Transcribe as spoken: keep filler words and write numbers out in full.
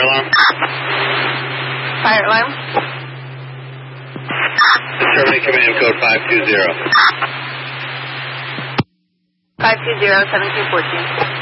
Alarm. Fire alarm. Determining command code five two zero. five two zero, seven two one four.